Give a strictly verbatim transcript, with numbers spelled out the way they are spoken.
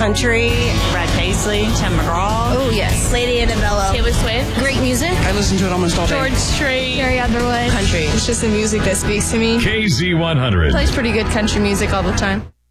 Country. Brad Paisley. Tim McGraw. Oh, yes. Lady Annabella. Taylor Swift. Great music. I listen to it almost all day. George Strait. Carrie Underwood. Country. It's just the music that speaks to me. K Z one hundred. Plays pretty good country music all the time.